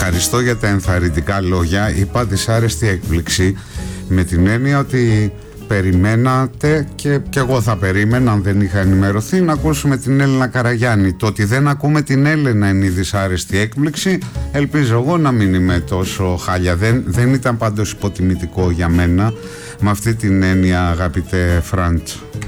ευχαριστώ για τα ενθαρρυντικά λόγια. Είπα δυσάρεστη έκπληξη με την έννοια ότι περιμένατε και εγώ θα περίμενα, αν δεν είχα ενημερωθεί, να ακούσουμε την Έλενα Καραγιάννη. Το ότι δεν ακούμε την Έλενα είναι η δυσάρεστη έκπληξη. Ελπίζω εγώ να μην είμαι τόσο χάλια. Δεν ήταν πάντως υποτιμητικό για μένα με αυτή την έννοια, αγαπητέ Φραντ.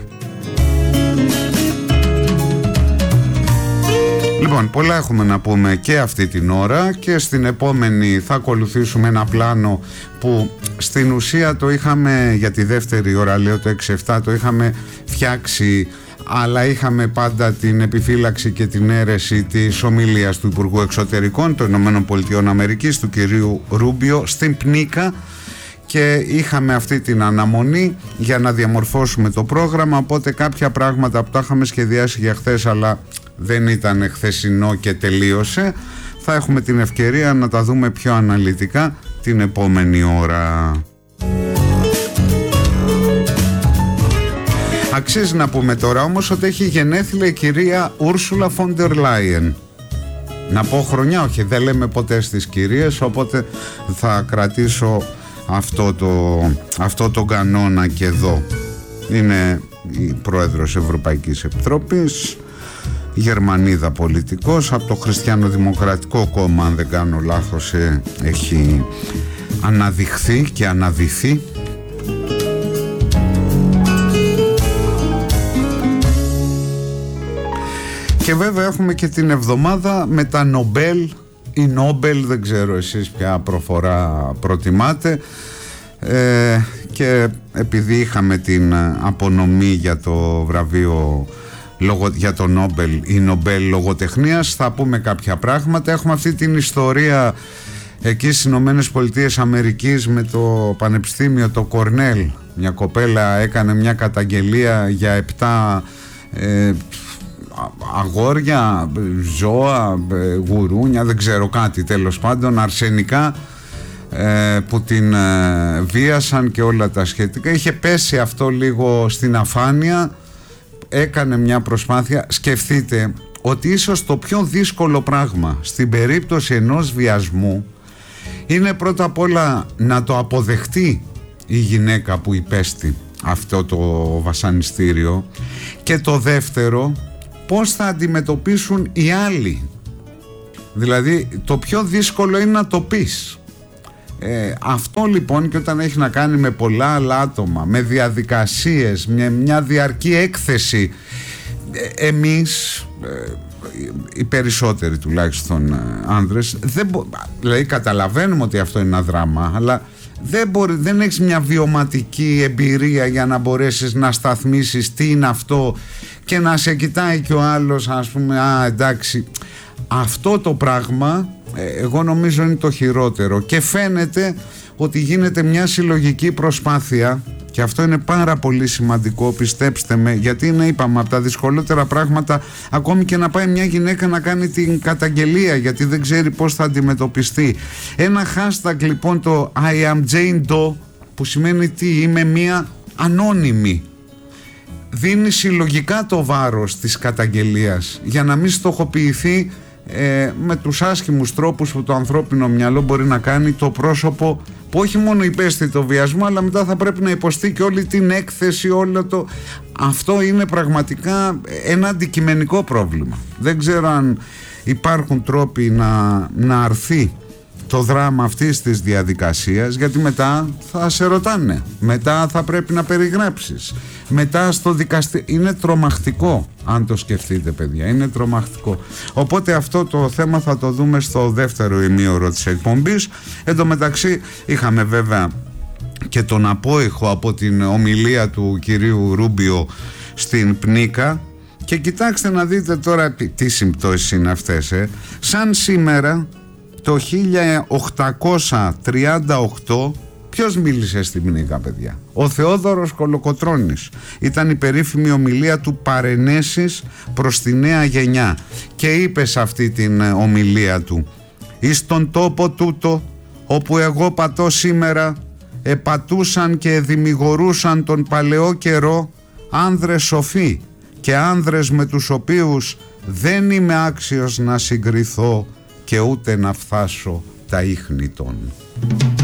Λοιπόν, πολλά έχουμε να πούμε και αυτή την ώρα και στην επόμενη θα ακολουθήσουμε ένα πλάνο που στην ουσία το είχαμε για τη δεύτερη ώρα, λέω το 6-7, το είχαμε φτιάξει, αλλά είχαμε πάντα την επιφύλαξη και την αίρεση της ομιλίας του Υπουργού Εξωτερικών των ΗΠΑ, του κυρίου Ρούμπιο, στην Πνίκα, και είχαμε αυτή την αναμονή για να διαμορφώσουμε το πρόγραμμα, οπότε κάποια πράγματα που τα είχαμε σχεδιάσει για χθες αλλά δεν ήταν χθεσινό και τελείωσε, θα έχουμε την ευκαιρία να τα δούμε πιο αναλυτικά την επόμενη ώρα. Αξίζει να πούμε τώρα όμως ότι έχει γενέθλια η κυρία Ούρσουλα Φόντερ Λάιεν. Να πω χρονιά, όχι, δεν λέμε ποτέ στις κυρίες, οπότε θα κρατήσω αυτό το κανόνα και εδώ. Είναι η πρόεδρος Ευρωπαϊκής Επιτροπής, Γερμανίδα πολιτικός, από το Χριστιανοδημοκρατικό Κόμμα, αν δεν κάνω λάθος, έχει αναδειχθεί και αναδυθεί. Και βέβαια έχουμε και την εβδομάδα με τα Νομπέλ ή Νόμπελ, δεν ξέρω εσείς ποια προφορά προτιμάτε, και επειδή είχαμε την απονομή για το βραβείο για το Νόμπελ ή Νομπέλ λογοτεχνίας, θα πούμε κάποια πράγματα. Έχουμε αυτή την ιστορία εκεί στις Ηνωμένες Πολιτείες Αμερικής με το πανεπιστήμιο, το Κορνέλ. Μια κοπέλα έκανε μια καταγγελία για 7 αγόρια, ζώα, γουρούνια, δεν ξέρω κάτι, τέλος πάντων αρσενικά, που την βίασαν και όλα τα σχετικά. Είχε πέσει αυτό λίγο στην αφάνεια, έκανε μια προσπάθεια. Σκεφτείτε ότι ίσως το πιο δύσκολο πράγμα στην περίπτωση ενός βιασμού είναι πρώτα απ' όλα να το αποδεχτεί η γυναίκα που υπέστη αυτό το βασανιστήριο, και το δεύτερο, πώς θα αντιμετωπίσουν οι άλλοι. Δηλαδή το πιο δύσκολο είναι να το πεις. Αυτό λοιπόν, και όταν έχει να κάνει με πολλά άλλα άτομα, με διαδικασίες, μια διαρκή έκθεση, εμείς, οι περισσότεροι τουλάχιστον άνδρες, δηλαδή καταλαβαίνουμε ότι αυτό είναι ένα δράμα, αλλά δεν έχεις μια βιωματική εμπειρία για να μπορέσεις να σταθμίσεις τι είναι αυτό και να σε κοιτάει και ο άλλος, ας πούμε, εντάξει. Αυτό το πράγμα εγώ νομίζω είναι το χειρότερο, και φαίνεται ότι γίνεται μια συλλογική προσπάθεια, και αυτό είναι πάρα πολύ σημαντικό, πιστέψτε με, γιατί είναι, είπαμε, από τα δυσκολότερα πράγματα ακόμη και να πάει μια γυναίκα να κάνει την καταγγελία, γιατί δεν ξέρει πώς θα αντιμετωπιστεί. Ένα hashtag λοιπόν, το I am Jane Doe, που σημαίνει τι, είμαι μια ανώνυμη, δίνει συλλογικά το βάρος της καταγγελίας για να μην στοχοποιηθεί με τους άσχημους τρόπους που το ανθρώπινο μυαλό μπορεί να κάνει το πρόσωπο που όχι μόνο υπέστη το βιασμό, αλλά μετά θα πρέπει να υποστεί και όλη την έκθεση, όλο το... Αυτό είναι πραγματικά ένα αντικειμενικό πρόβλημα. Δεν ξέρω αν υπάρχουν τρόποι να αρθεί το δράμα αυτής της διαδικασίας, γιατί μετά θα σε ρωτάνε, μετά θα πρέπει να περιγράψεις, μετά στο δικαστήριο. Είναι τρομακτικό, αν το σκεφτείτε, παιδιά, είναι τρομακτικό. Οπότε αυτό το θέμα θα το δούμε στο δεύτερο ημίωρο της εκπομπής. Εν τω μεταξύ είχαμε βέβαια και τον απόϊχο από την ομιλία του κυρίου Ρούμπιο στην Πνίκα, και κοιτάξτε να δείτε τώρα τι συμπτώσεις είναι αυτές. Σαν σήμερα το 1838 ποιος μίλησε στην Πνίκα, παιδιά? Ο Θεόδωρος Κολοκοτρώνης. Ήταν η περίφημη ομιλία του παρενέσεις προς τη νέα γενιά, και είπε σε αυτή την ομιλία του: «Εις τον τόπο τούτο όπου εγώ πατώ σήμερα, επατούσαν και δημιγορούσαν τον παλαιό καιρό άνδρες σοφοί και άνδρες με τους οποίους δεν είμαι άξιος να συγκριθώ και ούτε να φτάσω τα ίχνη των.